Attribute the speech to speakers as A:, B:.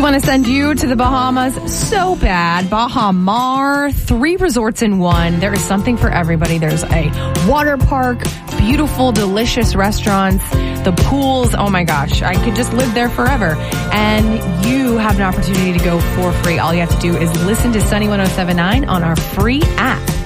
A: want to send you to the Bahamas so bad. Baha Mar, 3 resorts in one. There is something for everybody. There's a water park, beautiful, delicious restaurants, the pools. Oh my gosh, I could just live there forever. And you have an opportunity to go for free. All you have to do is listen to Sunny 107.9 on our free app.